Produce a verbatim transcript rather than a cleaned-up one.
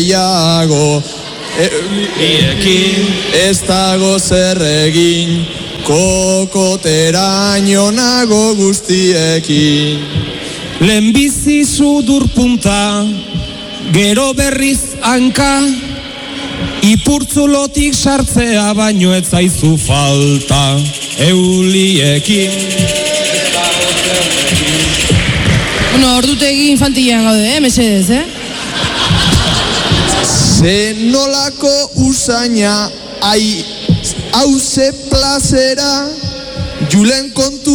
Iago Euliekin ez dago zer egin, kokoteraino nago guztiekin. Lehenbizi sudur punta, gero berriz hanka, ipurtzulotik sartzea baino ez zaizu falta, Euliekin. Bueno, ordutegi infantilean gaude, eh, mesedez, eh? Zenolako usaina, ai, hauze plazera, julen kontu